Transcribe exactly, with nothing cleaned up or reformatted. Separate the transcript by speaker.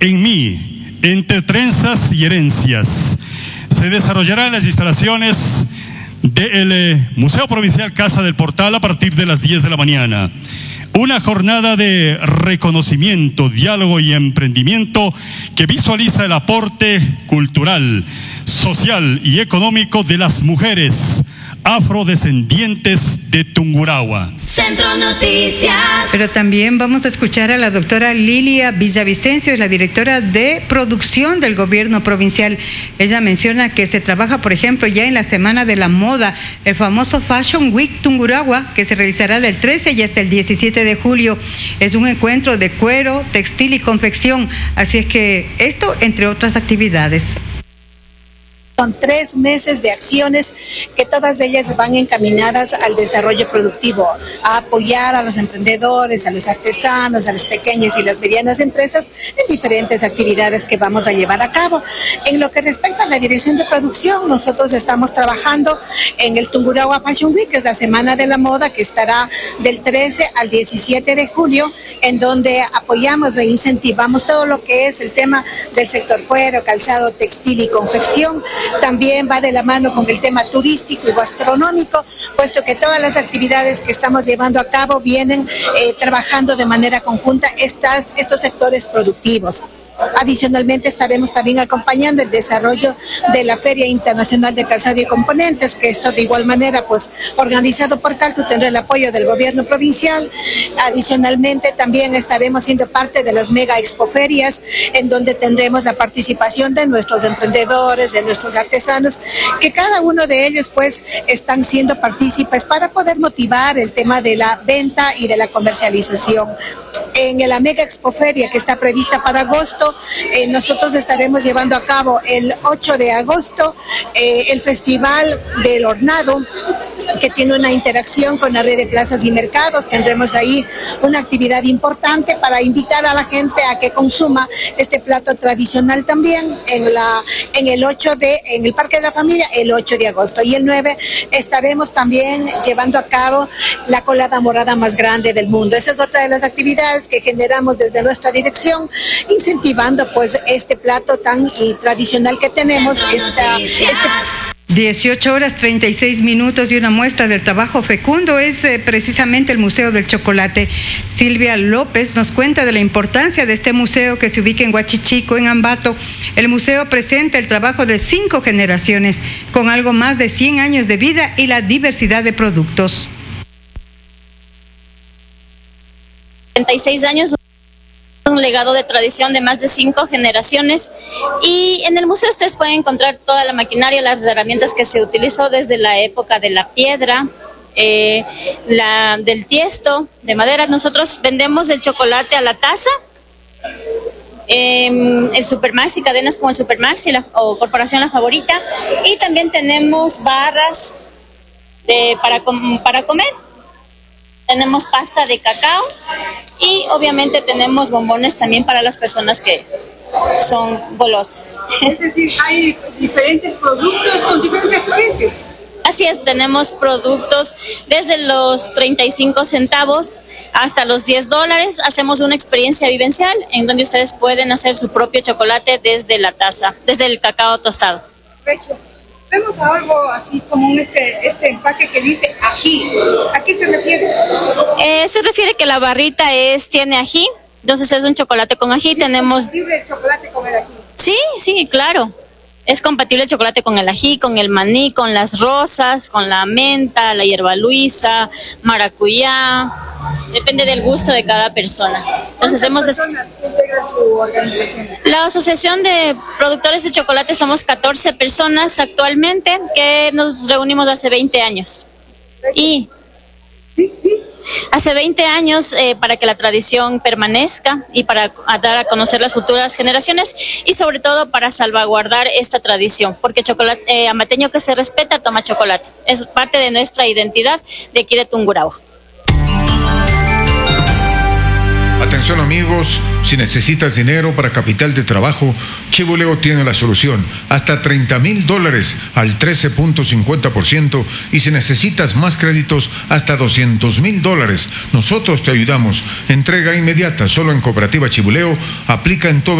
Speaker 1: En mí, entre trenzas y herencias, se desarrollará en las instalaciones del eh, Museo Provincial Casa del Portal a partir de las diez de la mañana. Una jornada de reconocimiento, diálogo y emprendimiento que visualiza el aporte cultural, social y económico de las mujeres afrodescendientes de Tungurahua.
Speaker 2: Centro Noticias.
Speaker 3: Pero también vamos a escuchar a la doctora Lilia Villavicencio, es la directora de producción del gobierno provincial. Ella menciona que se trabaja, por ejemplo, ya en la Semana de la Moda, el famoso Fashion Week Tungurahua, que se realizará del trece y hasta el diecisiete de julio. Es un encuentro de cuero, textil y confección. Así es que esto, entre otras actividades.
Speaker 4: Son tres meses de acciones que todas ellas van encaminadas al desarrollo productivo, a apoyar a los emprendedores, a los artesanos, a las pequeñas y las medianas empresas en diferentes actividades que vamos a llevar a cabo. En lo que respecta a la dirección de producción, nosotros estamos trabajando en el Tungurahua Fashion Week, que es la Semana de la Moda, que estará del trece al diecisiete de julio, en donde apoyamos e incentivamos todo lo que es el tema del sector cuero, calzado, textil y confección. También va de la mano con el tema turístico y gastronómico, puesto que todas las actividades que estamos llevando a cabo vienen eh, trabajando de manera conjunta estas, estos sectores productivos. Adicionalmente estaremos también acompañando el desarrollo de la Feria Internacional de Calzado y Componentes, que esto de igual manera, pues organizado por Caltu, tendrá el apoyo del gobierno provincial. Adicionalmente también estaremos siendo parte de las mega expoferias, en donde tendremos la participación de nuestros emprendedores, de nuestros artesanos, que cada uno de ellos pues están siendo partícipes para poder motivar el tema de la venta y de la comercialización. En la mega expoferia que está prevista para agosto, eh, nosotros estaremos llevando a cabo el ocho de agosto eh, el Festival del Hornado, que tiene una interacción con la red de plazas y mercados. Tendremos ahí una actividad importante para invitar a la gente a que consuma este plato tradicional también en la en el ocho de en el Parque de la Familia el ocho de agosto, y el nueve estaremos también llevando a cabo la colada morada más grande del mundo. Esa es otra de las actividades que generamos desde nuestra dirección, incentivando pues este plato tan y tradicional que tenemos. Esta, este
Speaker 3: dieciocho horas treinta y seis minutos y una muestra del trabajo fecundo es eh, precisamente el Museo del Chocolate. Silvia López nos cuenta de la importancia de este museo que se ubica en Huachichico, en Ambato. El museo presenta el trabajo de cinco generaciones con algo más de cien años de vida y la diversidad de productos.
Speaker 5: treinta y seis años, un legado de tradición de más de cinco generaciones, y en el museo ustedes pueden encontrar toda la maquinaria, las herramientas que se utilizó desde la época de la piedra, eh, la del tiesto de madera. Nosotros vendemos el chocolate a la taza, eh, el Supermax y cadenas como el Supermax y la, o Corporación La Favorita, y también tenemos barras de, para, para comer. Tenemos pasta de cacao y obviamente tenemos bombones también para las personas que son golosas.
Speaker 6: Es decir, hay diferentes productos con diferentes precios.
Speaker 5: Así es, tenemos productos desde los treinta y cinco centavos hasta los diez dólares. Hacemos una experiencia vivencial en donde ustedes pueden hacer su propio chocolate desde la taza, desde el cacao tostado.
Speaker 6: Perfecto. Vemos algo así como un este, este empaque que dice ají. ¿A qué se refiere?
Speaker 5: Eh, se refiere que la barrita es tiene ají, entonces es un chocolate con ají.
Speaker 6: ¿Es
Speaker 5: tenemos...
Speaker 6: compatible el chocolate con el ají?
Speaker 5: Sí, sí, claro. Es compatible el chocolate con el ají, con el maní, con las rosas, con la menta, la hierba luisa, maracuyá. Depende del gusto de cada persona. Entonces hemos
Speaker 6: personas integran su organización?
Speaker 5: La Asociación de Productores de Chocolate somos catorce personas actualmente que nos reunimos hace veinte años. Y hace veinte años eh, para que la tradición permanezca y para dar a conocer las futuras generaciones y sobre todo para salvaguardar esta tradición, porque chocolate eh, ambateño que se respeta toma chocolate. Es parte de nuestra identidad de aquí de Tungurahua.
Speaker 7: Atención amigos, si necesitas dinero para capital de trabajo, Chibuleo tiene la solución. Hasta treinta mil dólares al trece punto cincuenta por ciento, y si necesitas más créditos, hasta doscientos mil dólares. Nosotros te ayudamos. Entrega inmediata solo en Cooperativa Chibuleo. Aplica en todo